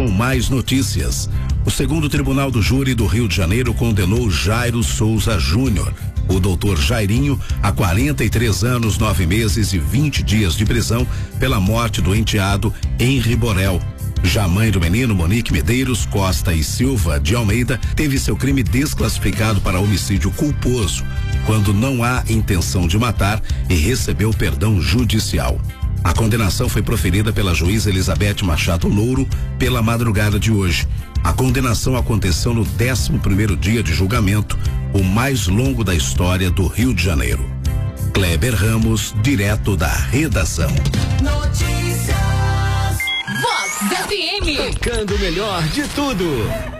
Mais Notícias. O segundo Tribunal do Júri do Rio de Janeiro condenou Jairo Souza Júnior, o doutor Jairinho, a 43 anos, 9 meses e 20 dias de prisão pela morte do enteado Henri Borel. Já a mãe do menino, Monique Medeiros Costa e Silva de Almeida, teve seu crime desclassificado para homicídio culposo, quando não há intenção de matar, e recebeu perdão judicial. A condenação foi proferida pela juíza Elizabeth Machado Louro pela madrugada de hoje. A condenação aconteceu no 11º dia de julgamento, o mais longo da história do Rio de Janeiro. Kleber Ramos, direto da redação. Notícias. Vox FM. Tocando o melhor de tudo.